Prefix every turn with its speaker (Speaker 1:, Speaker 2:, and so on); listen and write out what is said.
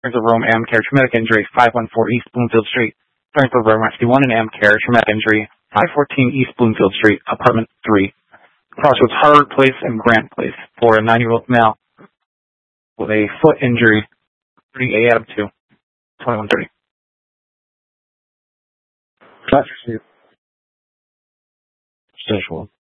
Speaker 1: Starting Rome, Amcare, traumatic injury, 514 East Bloomfield Street. Starting Rome, Rescue 1 and Amcare, traumatic injury, 514 East Bloomfield Street, apartment 3. Crossroads Harvard Place and Grant Place for a 9-year-old male with a foot injury, 30 a.m. to 21:30.
Speaker 2: That's received. Schedule.